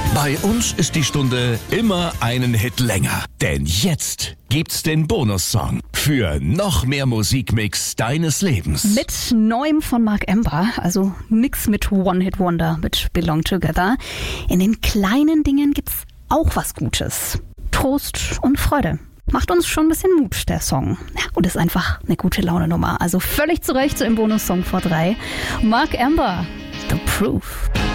Bei uns ist die Stunde immer einen Hit länger. Denn jetzt gibt's den Bonussong für noch mehr Musikmix deines Lebens. Mit Neuem von Mark Ember, also nix mit One-Hit-Wonder, mit Belong Together. In den kleinen Dingen gibt's auch was Gutes. Trost und Freude. Macht uns schon ein bisschen Mut, der Song. Ja, und ist einfach eine gute Laune-Nummer. Also völlig zu Recht so im Bonussong vor 3. Mark Ember, The Proof.